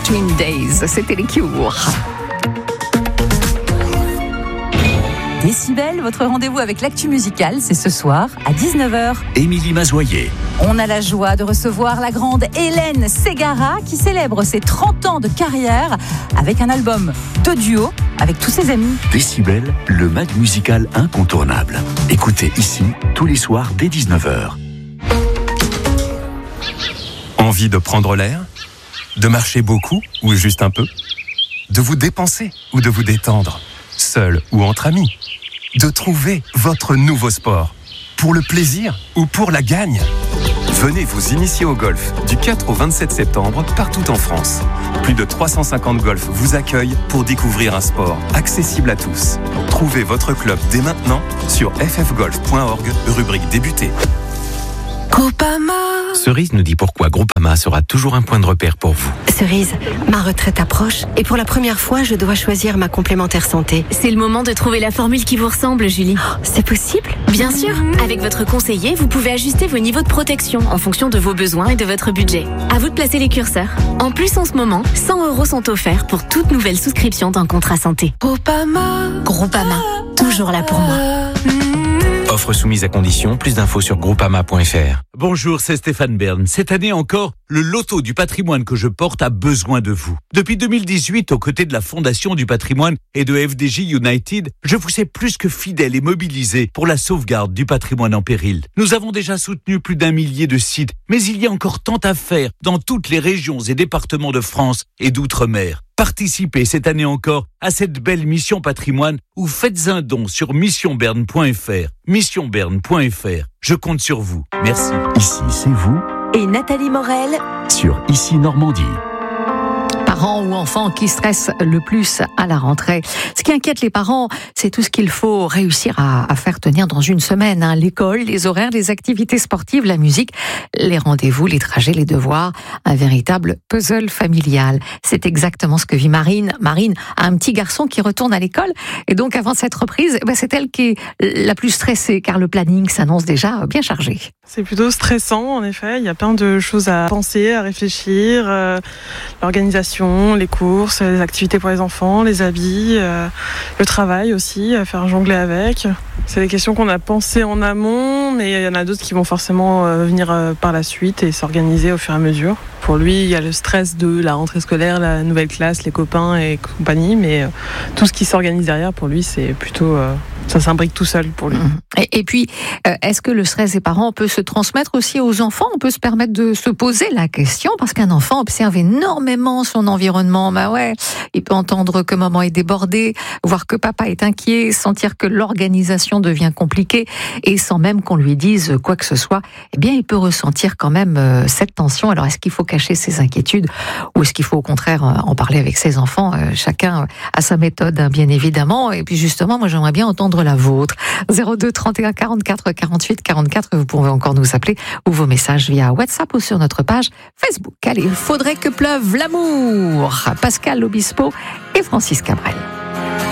Twin Days. C'était les Cure. Décibel, votre rendez-vous avec l'actu musicale, c'est ce soir à 19h. Émilie Mazoyer. On a la joie de recevoir la grande Hélène Ségara qui célèbre ses 30 ans de carrière avec un album de duo avec tous ses amis. Décibel, le mag musical incontournable. Écoutez ici tous les soirs dès 19h. Envie de prendre l'air ? De marcher beaucoup ou juste un peu ? De vous dépenser ou de vous détendre ? Seul ou entre amis ? De trouver votre nouveau sport ? Pour le plaisir ou pour la gagne ? Venez vous initier au golf du 4 au 27 septembre partout en France. Plus de 350 golfs vous accueillent pour découvrir un sport accessible à tous. Trouvez votre club dès maintenant sur ffgolf.org, rubrique débuter. Groupama. Cerise nous dit pourquoi Groupama sera toujours un point de repère pour vous. Cerise, ma retraite approche et pour la première fois, je dois choisir ma complémentaire santé. C'est le moment de trouver la formule qui vous ressemble, Julie. Oh, c'est possible ? Bien sûr, avec votre conseiller, vous pouvez ajuster vos niveaux de protection en fonction de vos besoins et de votre budget. À vous de placer les curseurs. En plus, en ce moment, 100 € sont offerts pour toute nouvelle souscription d'un contrat santé. Groupama. Groupama, toujours là pour moi. Offre soumise à condition, plus d'infos sur groupama.fr. Bonjour, c'est Stéphane Bern. Cette année encore, le loto du patrimoine que je porte a besoin de vous. Depuis 2018, aux côtés de la Fondation du patrimoine et de FDJ United, je vous sais plus que fidèle et mobilisé pour la sauvegarde du patrimoine en péril. Nous avons déjà soutenu plus d'1 millier de sites, mais il y a encore tant à faire dans toutes les régions et départements de France et d'outre-mer. Participez cette année encore à cette belle mission patrimoine ou faites un don sur missionberne.fr. Missionberne.fr. Je compte sur vous. Merci. Ici, c'est vous Et Nathalie Morel sur Ici Normandie. Parents ou enfants qui stressent le plus à la rentrée. Ce qui inquiète les parents, c'est tout ce qu'il faut réussir à faire tenir dans une semaine. L'école, les horaires, les activités sportives, la musique, les rendez-vous, les trajets, les devoirs. Un véritable puzzle familial. C'est exactement ce que vit Marine. Marine a un petit garçon qui retourne à l'école. Et donc, avant cette reprise, c'est elle qui est la plus stressée, car le planning s'annonce déjà bien chargé. C'est plutôt stressant, en effet. Il y a plein de choses à penser, à réfléchir. L'organisation, les courses, les activités pour les enfants, les habits, le travail aussi, à faire jongler avec. C'est des questions qu'on a pensées en amont, mais il y en a d'autres qui vont forcément venir par la suite et s'organiser au fur et à mesure. Pour lui, il y a le stress de la rentrée scolaire, la nouvelle classe, les copains et compagnie, mais tout ce qui s'organise derrière, pour lui, c'est plutôt... ça s'imbrique tout seul pour lui. Et puis, est-ce que le stress des parents peut se transmettre aussi aux enfants ? On peut se permettre de se poser la question, parce qu'un enfant observe énormément son environnement. Il peut entendre que maman est débordée, voir que papa est inquiet, sentir que l'organisation devient compliquée, et sans même qu'on lui dise quoi que ce soit, il peut ressentir quand même cette tension. Alors, est-ce qu'il faut cacher ses inquiétudes, ou est-ce qu'il faut au contraire en parler avec ses enfants ? Chacun a sa méthode, bien évidemment. Et puis justement, moi j'aimerais bien entendre la vôtre. 02 31 44 48 44, vous pouvez encore nous appeler, ou vos messages via WhatsApp ou sur notre page Facebook. Allez, il faudrait que pleuve l'amour. Pascal Obispo et Francis Cabrel.